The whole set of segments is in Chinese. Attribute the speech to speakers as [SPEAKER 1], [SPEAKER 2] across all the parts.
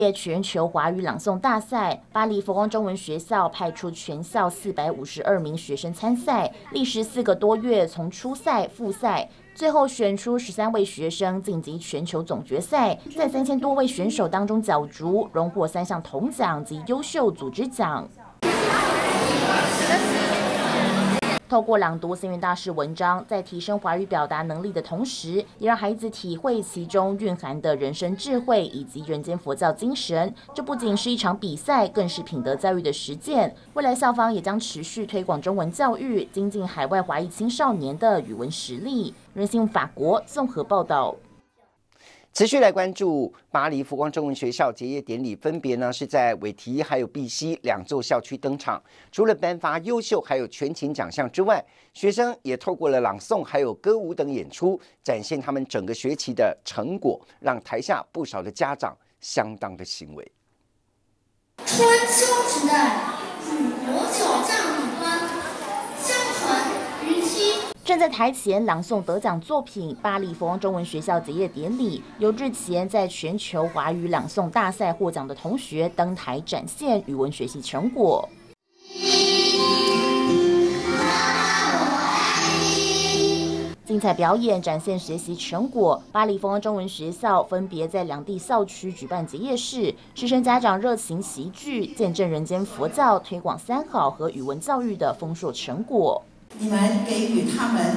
[SPEAKER 1] 全球华语朗诵大赛，巴黎佛光中文学校派出全校452名学生参赛，历时4个多月，从初赛、复赛，最后选出13位学生晋级全球总决赛，在3000多位选手当中角逐，荣获3项铜奖及优秀组织奖。透过朗读星云大师文章，在提升华语表达能力的同时，也让孩子体会其中蕴含的人生智慧以及人间佛教精神。这不仅是一场比赛，更是品德教育的实践。未来校方也将持续推广中文教育，精进海外华裔青少年的语文实力。人新法国综合报道。
[SPEAKER 2] 持续来关注巴黎佛光中文学校结业典礼，分别呢是在韦提还有碧溪2座校区登场。除了颁发优秀还有全勤奖项之外，学生也透过了朗诵还有歌舞等演出，展现他们整个学期的成果，让台下不少的家长相当的欣慰。
[SPEAKER 3] 春秋时代，鲁国小将李端，相传于期。
[SPEAKER 1] 站在台前朗诵得奖作品，巴黎佛光中文学校结业典礼，由日前在全球华语朗诵大赛获奖的同学登台展现语文学习成果。精彩表演展现学习成果，巴黎佛光中文学校分别在2地校区举办结业式，师生家长热情齐聚，见证人间佛教推广3好和语文教育的丰硕成果。
[SPEAKER 4] 你们给予他们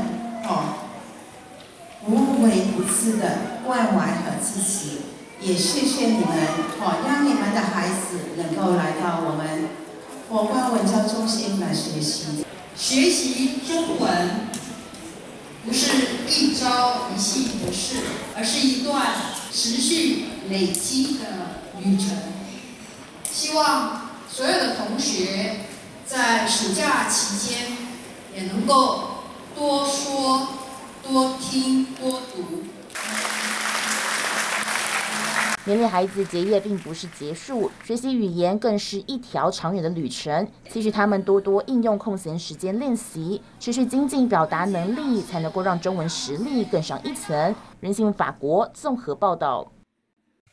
[SPEAKER 4] 无微不至的关怀和支持，也谢谢你们让你们的孩子能够来到我们佛光文教中心来学习。
[SPEAKER 5] 学习中文不是一朝一夕的事，而是一段持续累积的旅程。希望所有的同学在暑假期间也能够多说、多听、多读。
[SPEAKER 1] 勉励孩子结业并不是结束，学习语言更是一条长远的旅程。期许他们多多应用空闲时间练习，持续精进表达能力，才能够让中文实力更上一层。人新法国综合报道。